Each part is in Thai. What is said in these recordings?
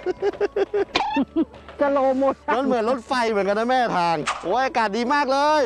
สโลโมชั่นมันเหมือนรถไฟเหมือนกันนะแม่ทางโอ้ยอากาศดีมากเลย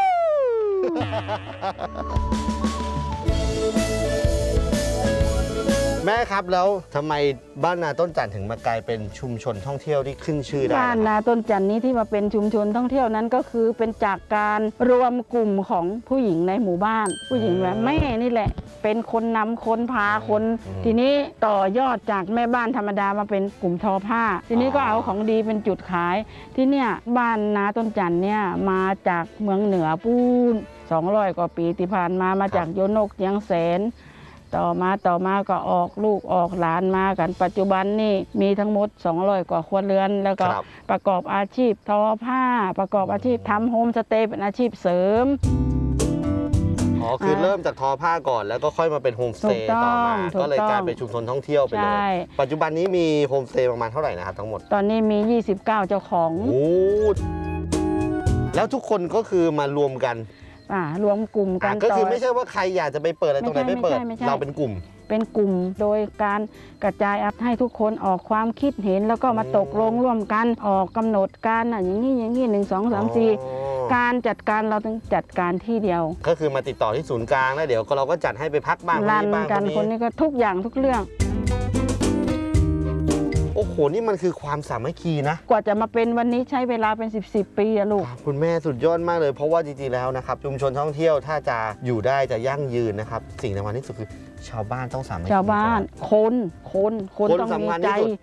แม่ครับแล้วทำไมบ้านนาต้นจันทร์ถึงมากลายเป็นชุมชนท่องเที่ยวที่ขึ้นชื่อได้บ้านนาต้นจันนี้ที่มาเป็นชุมชนท่องเที่ยวนั้นก็คือเป็นจากการรวมกลุ่มของผู้หญิงในหมู่บ้าน ผู้หญิงแบบแม่นี่แหละ เป็นคนนำคนพาคน ทีนี้ต่อยอดจากแม่บ้านธรรมดามาเป็นกลุ่มทอผ้า ทีนี้ก็เอาของดีเป็นจุดขาย ที่เนี่ยบ้านนาต้นจันเนี่ยมาจากเมืองเหนือปูน200 กว่าปีที่ผ่านมาจากโยนกเจียงแสนต่อมาก็ออกลูกออกหลานมากันปัจจุบันนี่มีทั้งหมด200 กว่าครัวเรือนแล้วก็ประกอบอาชีพทอผ้าประกอบอาชีพทำโฮมสเตย์เป็นอาชีพเสริมอ๋อคือเริ่มจากทอผ้าก่อนแล้วก็ค่อยมาเป็นโฮมสเตย์ต่อมาก็เลยกลายเป็นชุมชนท่องเที่ยวไปเลยปัจจุบันนี้มีโฮมสเตย์ประมาณเท่าไหร่นะครับทั้งหมดตอนนี้มี29เจ้าของโอ้แล้วทุกคนก็คือมารวมกันรวมกลุ่มกันก็คือไม่ใช่ว่าใครอยากจะไปเปิดอะไรตรงไหนไม่เปิดเราเป็นกลุ่มโดยการกระจายให้ทุกคนออกความคิดเห็นแล้วก็มาตกลงร่วมกันออกกำหนดการอย่างนี้1 2 3 4การจัดการเราต้องจัดการที่เดียวก็คือมาติดต่อที่ศูนย์กลางแล้วเดี๋ยวเราก็จัดให้ไปพักบ้างรันกันคนนี้ก็ทุกอย่างทุกเรื่องโอ้โหนี่มันคือความสามัคคีนะกว่าจะมาเป็นวันนี้ใช้เวลาเป็น10 ปีอะลูกคุณแม่สุดยอดมากเลยเพราะว่าจริงๆแล้วนะครับชุมชนท่องเที่ยวถ้าจะอยู่ได้จะยั่งยืนนะครับสิ่งสำคัญที่สุดคือชาวบ้านต้องสามัคคีชาวบ้านคนต้องมีใจ